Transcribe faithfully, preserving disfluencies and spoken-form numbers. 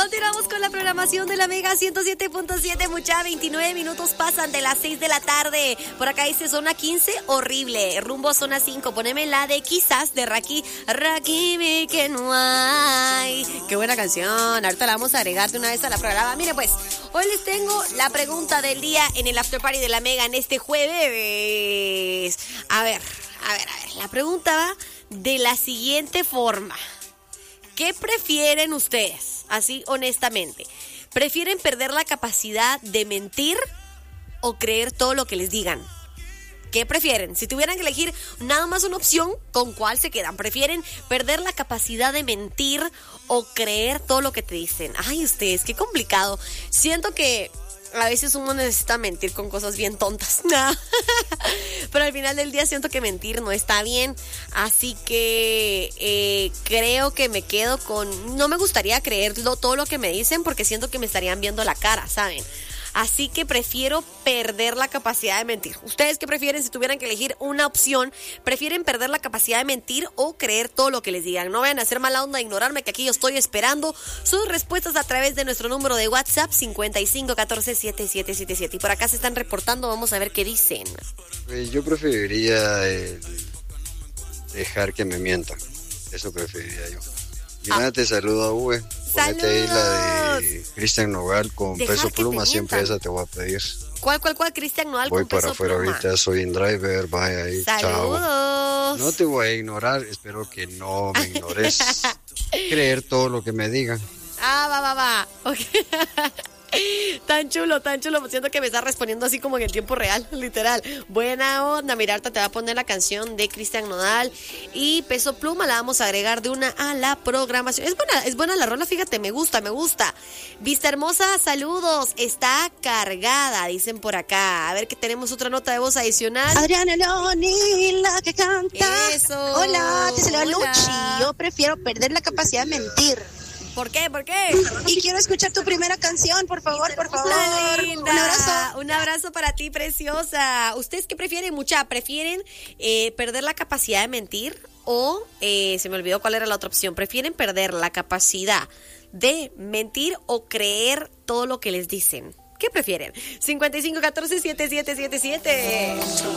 Continuamos con la programación de la Mega ciento siete punto siete. Mucha, veintinueve minutos pasan de las seis de la tarde. Por acá dice zona quince, horrible. Rumbo zona cinco. Poneme la de Quizás de Raki. Raki, mi que no hay. Qué buena canción. Ahorita la vamos a agregar de una vez a la programa. Mire pues, hoy les tengo la pregunta del día en el After Party de la Mega en este jueves. A ver, a ver, a ver. La pregunta va de la siguiente forma. ¿Qué prefieren ustedes? Así, honestamente. ¿Prefieren perder la capacidad de mentir o creer todo lo que les digan? ¿Qué prefieren? Si tuvieran que elegir nada más una opción, ¿con cuál se quedan? ¿Prefieren perder la capacidad de mentir o creer todo lo que te dicen? Ay, ustedes, qué complicado. Siento que a veces uno necesita mentir con cosas bien tontas. Pero al final del día siento que mentir no está bien. Así que eh, creo que me quedo con... No me gustaría creerlo todo lo que me dicen porque siento que me estarían viendo la cara, ¿saben? Así que prefiero perder la capacidad de mentir. ¿Ustedes qué prefieren si tuvieran que elegir una opción? ¿Prefieren perder la capacidad de mentir o creer todo lo que les digan? No vayan a hacer mala onda, ignorarme, que aquí yo estoy esperando sus respuestas a través de nuestro número de WhatsApp cincuenta y cinco catorce setenta y siete setenta y siete. Y por acá se están reportando, vamos a ver qué dicen. Yo preferiría eh, dejar que me mientan. Eso preferiría yo. Y nada, ah. te saludo, Uwe. Ponete ahí la de Cristian Nodal con Dejar Peso Pluma, siempre esa te voy a pedir. ¿Cuál, cuál, cuál? Cristian Nodal con Peso Pluma. Voy para afuera ahorita, soy en driver, vaya ahí, saludos. Chao. No te voy a ignorar, espero que no me ignores. Creer todo lo que me digan. Ah, va, va, va. Ok. Tan chulo, tan chulo. Siento que me está respondiendo así como en el tiempo real, literal. Buena onda. Mira, ahorita te va a poner la canción de Cristian Nodal y Peso Pluma. La vamos a agregar de una a la programación. Es buena, es buena la rola, fíjate, me gusta, me gusta. Vista hermosa, saludos. Está cargada, dicen por acá. A ver que tenemos otra nota de voz adicional. Adriana Leoni, la que canta. Eso. Hola, te saluda Luchi. Yo prefiero perder la capacidad de mentir. ¿Por qué? ¿Por qué? Y quiero escuchar tu primera canción, por favor, por favor. Linda. Un abrazo. Un abrazo para ti, preciosa. ¿Ustedes qué prefieren, mucha? ¿Prefieren eh, perder la capacidad de mentir o, eh, se me olvidó cuál era la otra opción, prefieren perder la capacidad de mentir o creer todo lo que les dicen? ¿Qué prefieren? cincuenta y cinco catorce setenta y siete setenta y siete.